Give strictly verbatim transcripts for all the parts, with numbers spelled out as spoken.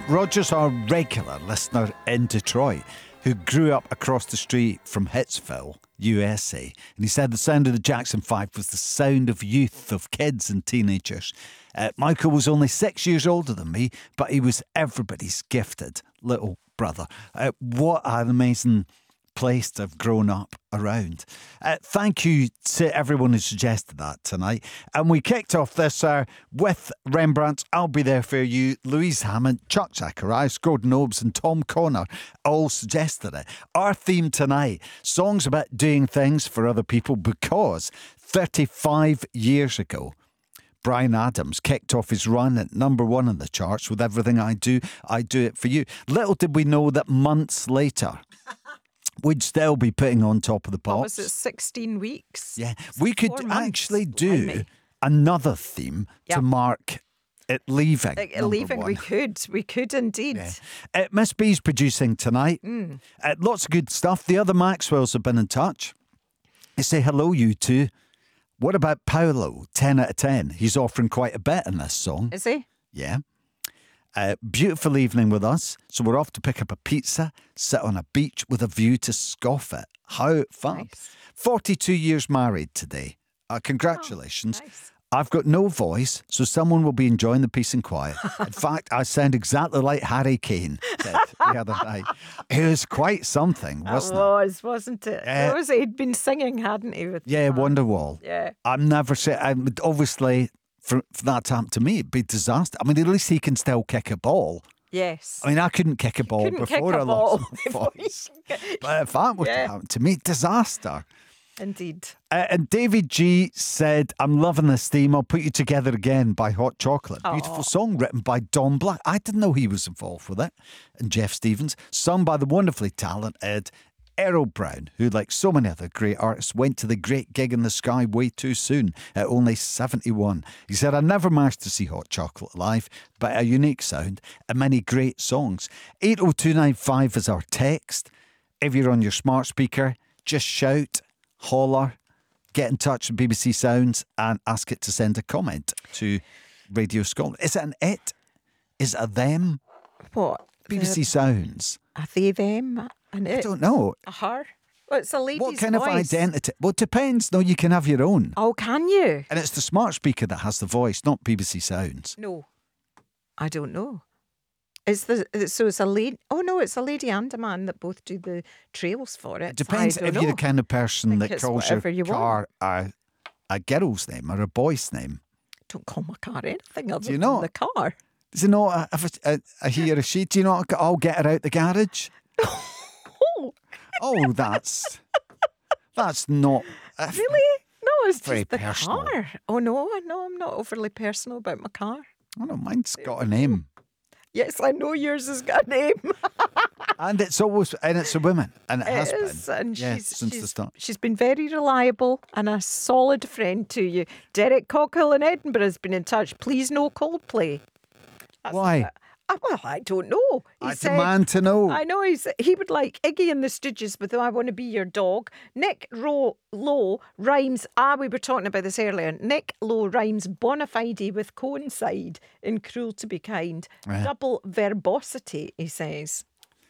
Roger's our regular listener in Detroit who grew up across the street from Hitsville, U S A. And he said the sound of the Jackson five was the sound of youth, of kids and teenagers. Uh, Michael was only six years older than me, but he was everybody's gifted little brother. Uh, what an amazing place to have grown up around. Uh, thank you to everyone who suggested that tonight. And we kicked off this uh, with Rembrandt's I'll Be There For You, Louise Hammond, Chuck Zacharias, Gordon Obes and Tom Connor all suggested it. Our theme tonight, songs about doing things for other people, because thirty-five years ago, Bryan Adams kicked off his run at number one on the charts with Everything I Do, I Do It For You. Little did we know that months later, we'd still be putting on Top of the Pops. What was it, sixteen weeks? Yeah, we could Four months. actually do Blimey. another theme Yep. to mark it leaving. Like, number leaving, one. we could. We could indeed. Yeah. Uh, Miss B's producing tonight. Mm. Uh, lots of good stuff. The other Maxwells have been in touch. They say, hello, you two. What about Paolo? ten out of ten. He's offering quite a bit in this song. Is he? Yeah. Uh, beautiful evening with us. So we're off to pick up a pizza, sit on a beach with a view to scoff it. How fun. Nice. forty-two years married today. Uh, congratulations. Oh, nice. I've got no voice, so someone will be enjoying the peace and quiet. In fact, I sound exactly like Harry Kane did the other night. It was quite something, wasn't it was, wasn't it? Uh, What was it? He'd been singing, hadn't he? With Yeah, that? Wonderwall. Yeah. I'm never saying, I'm, obviously, for, for that to happen to me, it'd be disaster. I mean, at least he can still kick a ball. Yes. I mean, I couldn't kick a ball Couldn't kick before a I lost ball my before you voice. can get- But if that were to Yeah. happen to me, disaster. Indeed. Uh, and David G said, I'm loving this theme. I'll put you together again by Hot Chocolate. Beautiful Aw. song written by Don Black. I didn't know he was involved with it. And Jeff Stevens, sung by the wonderfully talented Errol Brown, who, like so many other great artists, went to the great gig in the sky way too soon at only seventy-one. He said, I never managed to see Hot Chocolate live, but a unique sound and many great songs. eight oh two nine five is our text. If you're on your smart speaker, just shout, holler, get in touch with B B C Sounds and ask it to send a comment to Radio Scotland. Is it an it? Is it a them? What? B B C Sounds. A they, them, and it. I don't know. A her? Well, it's a lady's What kind of voice. identity? Well, it depends. No, you can have your own. Oh, can you? And it's the smart speaker that has the voice, not B B C Sounds. No. I don't know. It's the so it's a lady. Oh no, it's a lady and a man that both do the trails for it. It depends I don't if know. you're the kind of person Think that it's calls your whatever you car a, a girl's name or a boy's name. Don't call my car anything other you than not? the car. Does it not a, a, a he or a she? Do you not? I'll get her out the garage. Oh, Oh, that's that's not uh, really? No, it's Very just the personal. car. Oh no, no, I'm not overly personal about my car. I don't know. Mine's got a name, Yes, I know yours has got a name. and it's always and it's a woman, and it, has It is, been and yeah, she's, since she's, the start. she's been very reliable and a solid friend to you. Derek Cockhill in Edinburgh has been in touch. Please no Coldplay. That's Why? it. Ah, well, I don't know. He I said, demand to know. I know he's, he would like Iggy and the Stooges with I Want to Be Your Dog. Nick Ro- Lowe rhymes, ah, we were talking about this earlier. Nick Lowe rhymes bona fide with coincide in Cruel to Be Kind. Yeah. Double verbosity, he says.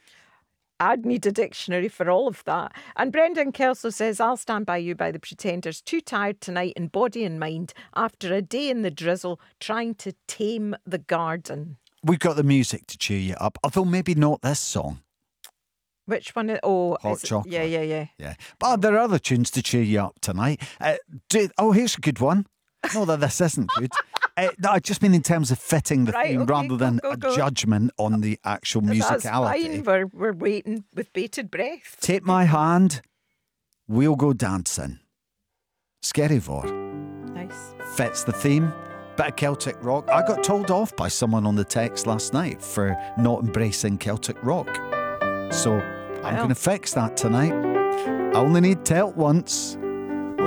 I'd need a dictionary for all of that. And Brendan Kelso says, I'll stand by you by the Pretenders. Too tired tonight in body and mind after a day in the drizzle trying to tame the garden. We've got the music to cheer you up, although maybe not this song. Which one? Is, oh, Hot is it- Chocolate. Yeah, yeah, yeah. Yeah, but there are other tunes to cheer you up tonight. Uh, do, oh, here's a good one. No, that this isn't good. uh, no, I just mean in terms of fitting the Right, theme okay, rather go, than go, a go. judgment on the actual That's musicality. fine. We're, we're waiting with bated breath. Take my hand, we'll go dancing. Scary Vor Nice. fits the theme. Bit of Celtic rock. I got told off by someone on the text last night for not embracing Celtic rock. So I'm Well. going to fix that tonight. I only need to tell it once.